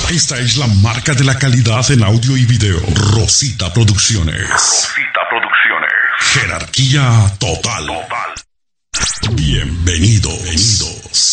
Esta es la marca de la calidad en audio y video. Rosita Producciones. Jerarquía total. Bienvenidos.